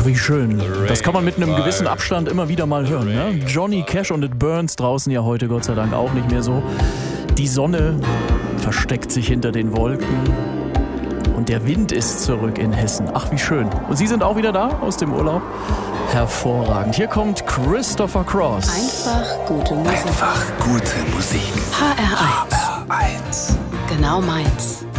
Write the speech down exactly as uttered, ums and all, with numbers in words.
Ach, wie schön. Das kann man mit einem gewissen Abstand immer wieder mal hören. Ne? Johnny Cash und It Burns, draußen ja heute Gott sei Dank auch nicht mehr so. Die Sonne versteckt sich hinter den Wolken und der Wind ist zurück in Hessen. Ach, wie schön. Und Sie sind auch wieder da aus dem Urlaub? Hervorragend. Hier kommt Christopher Cross. Einfach gute Musik. Einfach gute Musik. H R eins. H R eins. Genau meins.